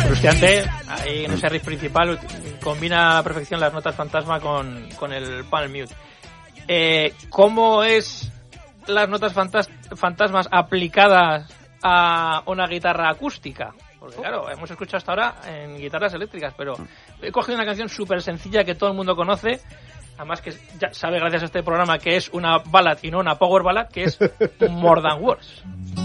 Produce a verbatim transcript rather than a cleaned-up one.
Frustrante, ahí en ese riff principal combina a la perfección las notas fantasma con, con el panel mute. Eh, ¿Cómo es las notas fantas- fantasmas aplicadas a una guitarra acústica? Porque claro, hemos escuchado hasta ahora en guitarras eléctricas, pero he cogido una canción súper sencilla que todo el mundo conoce, además que ya sabe gracias a este programa que es una ballad y no una power ballad, que es More Than Words.